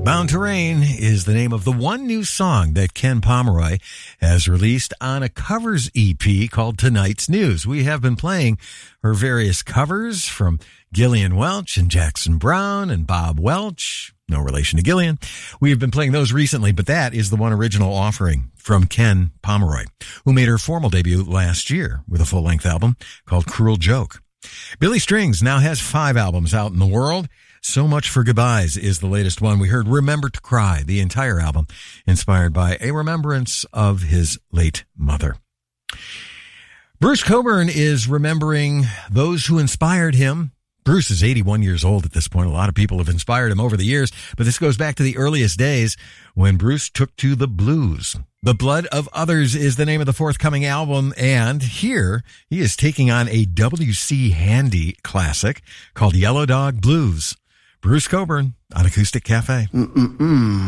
Bound to Rain is the name of the one new song that Ken Pomeroy has released on a covers EP called Tonight's News. We have been playing her various covers from Gillian Welch and Jackson Browne and Bob Welch. No relation to Gillian. We have been playing those recently, but that is the one original offering from Ken Pomeroy, who made her formal debut last year with a full-length album called Cruel Joke. Billy Strings now has 5 albums out in the world. So Much for Goodbyes is the latest one. We heard Remember to Cry, the entire album, inspired by a remembrance of his late mother. Bruce Cockburn is remembering those who inspired him. Bruce is 81 years old at this point. A lot of people have inspired him over the years, but this goes back to the earliest days when Bruce took to the blues. The Blood of Others is the name of the forthcoming album, and here he is taking on a W.C. Handy classic called Yellow Dog Blues. Bruce Cockburn on Acoustic Cafe. Mm-mm-mm.